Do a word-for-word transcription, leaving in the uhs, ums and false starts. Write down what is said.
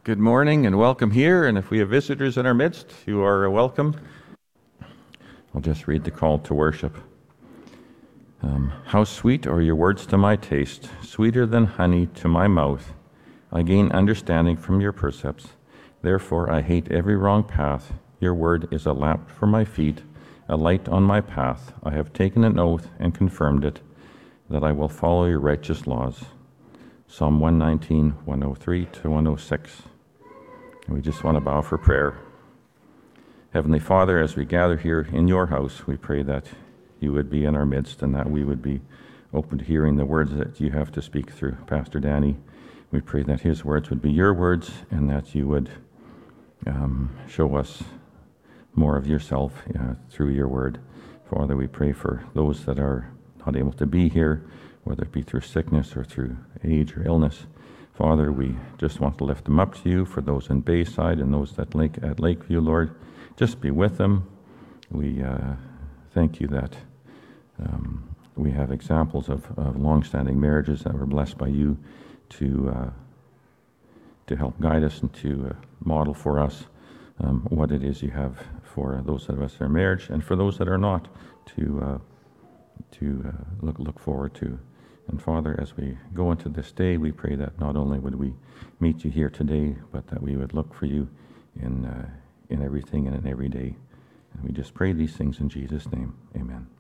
Good morning and welcome here, and if we have visitors in our midst, you are welcome. I'll just read the call to worship. Um, How sweet are your words to my taste, sweeter than honey to my mouth. I gain understanding from your precepts. Therefore I hate every wrong path. Your word is a lamp for my feet, a light on my path. I have taken an oath and confirmed it, that I will follow your righteous laws. Psalm one nineteen, one oh three to one oh six. And we just want to bow for prayer. Heavenly Father, as we gather here in your house, we pray that you would be in our midst and that we would be open to hearing the words that you have to speak through Pastor Danny. We pray that his words would be your words and that you would um, show us more of yourself uh, through your word. Father, we pray for those that are not able to be here, whether it be through sickness or through age or illness. Father, we just want to lift them up to you. For those in Bayside and those that Lake, at Lakeview, Lord, just be with them. We uh, thank you that um, we have examples of, of long-standing marriages that were blessed by you to uh, to help guide us and to uh, model for us um, what it is you have for those of us that are marriage, and for those that are not, to uh, to uh, look look forward to. And Father, as we go into this day, we pray that not only would we meet you here today, but that we would look for you in uh, in everything and in every day. And we just pray these things in Jesus' name. Amen.